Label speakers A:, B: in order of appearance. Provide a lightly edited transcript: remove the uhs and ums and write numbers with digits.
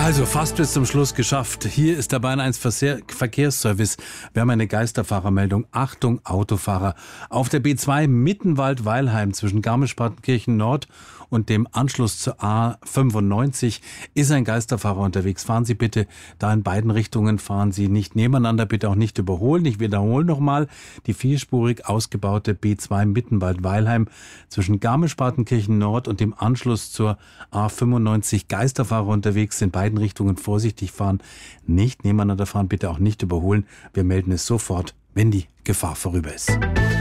A: Also fast bis zum Schluss geschafft. Hier ist der Bayern 1 Verkehrsservice. Wir haben eine Geisterfahrermeldung. Achtung, Autofahrer. Auf der B2 Mittenwald-Weilheim zwischen Garmisch-Partenkirchen Nord und dem Anschluss zur A95 ist ein Geisterfahrer unterwegs. Fahren Sie bitte da in beiden Richtungen. Fahren Sie nicht nebeneinander, bitte auch nicht überholen. Ich wiederhole nochmal. Die vierspurig ausgebaute B2 Mittenwald-Weilheim zwischen Garmisch-Partenkirchen Nord und dem Anschluss zur A95. Geisterfahrer unterwegs, in beiden Richtungen vorsichtig fahren, nicht nebeneinander fahren, bitte auch nicht überholen. Wir melden es sofort, wenn die Gefahr vorüber ist.